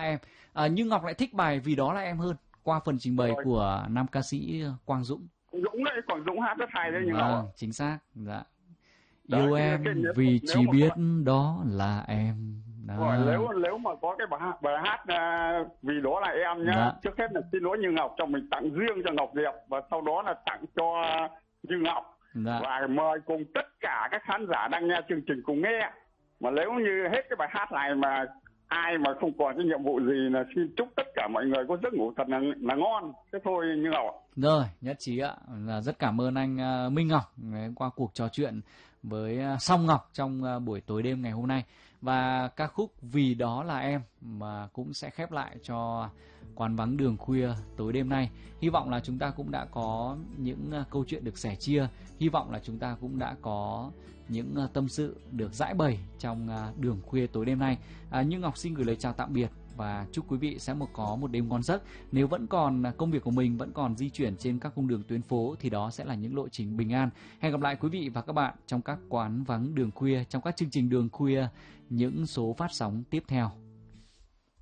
em. Nhưng Ngọc lại thích bài Vì Đó Là Em hơn qua phần trình bày của nam ca sĩ Quang Dũng. Quang Dũng hát rất hay đấy nhưng Vâng, chính xác. Dạ. Đấy, Yêu em vì chỉ biết đó là em. Rồi, nếu mà có cái bài hát Vì Đó Là Em nhá. Dạ. Trước hết là xin lỗi Như Ngọc, cho mình tặng riêng cho Ngọc Diệp và sau đó là tặng cho Như Ngọc. Dạ. Và mời cùng tất cả các khán giả đang nghe chương trình cùng nghe. Mà nếu như hết cái bài hát này mà ai mà không còn cái nhiệm vụ gì là xin chúc tất cả mọi người có giấc ngủ thật là ngon. Thế thôi Như Ngọc ạ. Rồi, nhất trí ạ. Là rất cảm ơn anh Minh Ngọc qua cuộc trò chuyện với Song Ngọc trong buổi tối đêm ngày hôm nay. Và ca khúc Vì Đó Là Em mà cũng sẽ khép lại cho Quán Vắng Đường Khuya tối đêm nay. Hy vọng là chúng ta cũng đã có những câu chuyện được sẻ chia. Hy vọng là chúng ta cũng đã có những tâm sự được giải bày trong Đường Khuya tối đêm nay. Như Ngọc xin gửi lời chào tạm biệt và chúc quý vị sẽ có một đêm ngon giấc. Nếu vẫn còn công việc của mình vẫn còn di chuyển trên các cung đường tuyến phố thì đó sẽ là những lộ trình bình an. Hẹn gặp lại quý vị và các bạn trong các quán vắng đường khuya, trong các chương trình đường khuya, những số phát sóng tiếp theo.